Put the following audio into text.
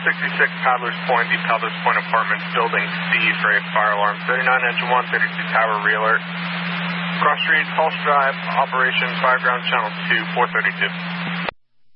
66 Paddler's Point, the Paddler's Point Apartments, Building C for a fire alarm. 39 Engine 1, 32 Tower, re-alert. Cross Street, Pulse Drive, Operation Fireground Channel 2, 432.